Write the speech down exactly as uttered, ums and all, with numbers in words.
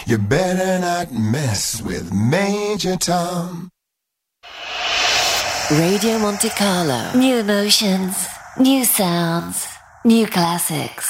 You better not mess with Major Tom. Radio Monte Carlo. New emotions, new sounds, new classics.